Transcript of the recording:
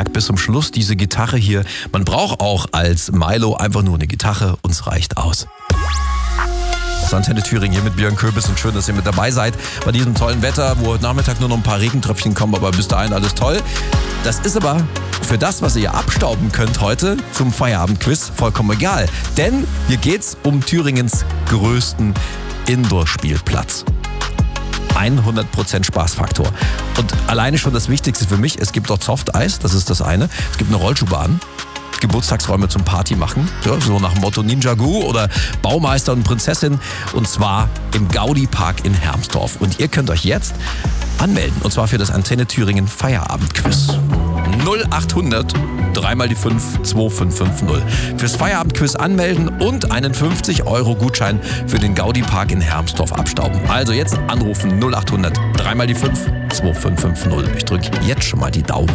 merkt bis zum Schluss diese Gitarre hier. Man braucht auch als Milo einfach nur eine Gitarre, uns reicht aus. Antenne Thüringen hier mit Björn Köbis und schön, dass ihr mit dabei seid bei diesem tollen Wetter, wo heute Nachmittag nur noch ein paar Regentröpfchen kommen, aber bis dahin alles toll. Das ist aber für das, was ihr abstauben könnt heute zum Feierabendquiz, vollkommen egal. Denn hier geht's um Thüringens größten Indoor-Spielplatz. 100% Spaßfaktor. Und alleine schon das Wichtigste für mich, es gibt dort Softeis, das ist das eine. Es gibt eine Rollschuhbahn. Geburtstagsräume zum Party machen, ja, so nach dem Motto Ninja Go oder Baumeister und Prinzessin, und zwar im Gaudi Park in Hermsdorf. Und ihr könnt euch jetzt anmelden, und zwar für das Antenne Thüringen Feierabendquiz. 0800 3 mal die 5 2550. Fürs Feierabendquiz anmelden und einen 50-Euro-Gutschein für den Gaudi Park in Hermsdorf abstauben. Also jetzt anrufen 0800 3 mal die 5 2550. Ich drücke jetzt schon mal die Daumen.